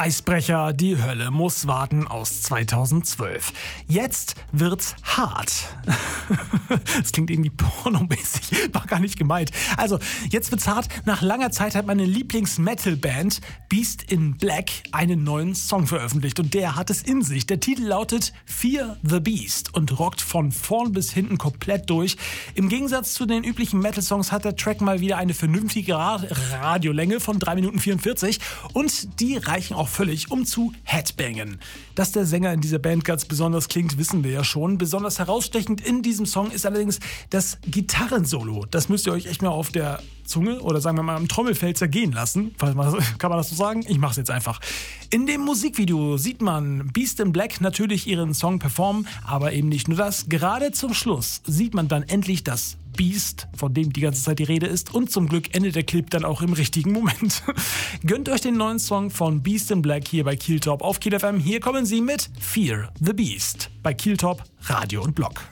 Eisbrecher, die Hölle muss warten aus 2012. Jetzt wird's hart. Das klingt irgendwie pornomäßig, war gar nicht gemeint. Also, jetzt wird's hart. Nach langer Zeit hat meine Lieblings-Metal-Band Beast in Black einen neuen Song veröffentlicht und der hat es in sich. Der Titel lautet Fear the Beast und rockt von vorn bis hinten komplett durch. Im Gegensatz zu den üblichen Metal-Songs hat der Track mal wieder eine vernünftige Radiolänge von 3 Minuten 44 und die reichen auch völlig, um zu headbangen. Dass der Sänger in dieser Band ganz besonders klingt, wissen wir ja schon. Besonders herausstechend in diesem Song ist allerdings das Gitarrensolo. Das müsst ihr euch echt mal auf der Zunge oder sagen wir mal am Trommelfell zergehen lassen. Kann man das so sagen? Ich mach's jetzt einfach. In dem Musikvideo sieht man Beast in Black natürlich ihren Song performen, aber eben nicht nur das. Gerade zum Schluss sieht man dann endlich das Beast, von dem die ganze Zeit die Rede ist, und zum Glück endet der Clip dann auch im richtigen Moment. Gönnt euch den neuen Song von Beast in Black hier bei Kiel Top auf Kiel FM. Hier kommen sie mit Fear the Beast bei Kiel Top, Radio und Blog.